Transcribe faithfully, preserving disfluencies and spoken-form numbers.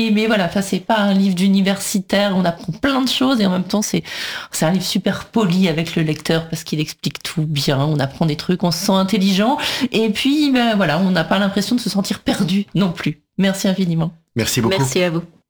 Mais voilà, enfin, c'est pas un livre d'universitaire, on apprend plein de choses et en même temps, c'est, c'est un livre super poli avec le lecteur parce qu'il explique tout bien, on apprend des trucs, on se sent intelligent et puis, ben voilà, on n'a pas l'impression de se sentir perdu non plus. Merci infiniment. Merci beaucoup. Merci à vous.